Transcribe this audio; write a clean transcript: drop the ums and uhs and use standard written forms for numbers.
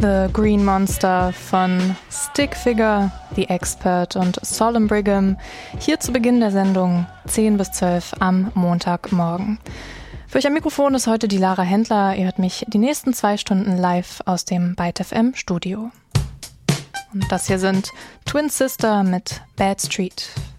The Green Monster von Stickfigure, The Expert und Solemn Brigham hier zu Beginn der Sendung 10 bis 12 am Montagmorgen. Für euch am Mikrofon ist heute die Lara Händler. Ihr hört mich die nächsten 2 Stunden live aus dem Byte FM Studio. Und das hier sind Twin Sister mit Bad Street.